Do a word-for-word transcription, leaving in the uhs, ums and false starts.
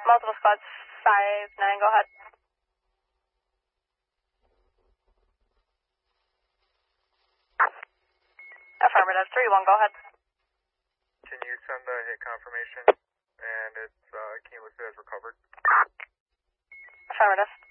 multiple squads, five nine, go ahead. Affirmative, three one, go ahead. Can you send the hit confirmation? And it's uh, cumulative as recovered. Affirmative.